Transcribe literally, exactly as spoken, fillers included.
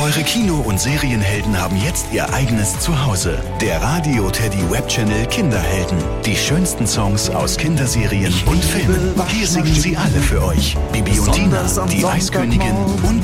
Eure Kino- und Serienhelden haben jetzt ihr eigenes Zuhause. Der Radio Teddy Webchannel Kinderhelden. Die schönsten Songs aus Kinderserien und Filmen. Hier singen sie alle für euch. Bibi und Tina, die Eiskönigin und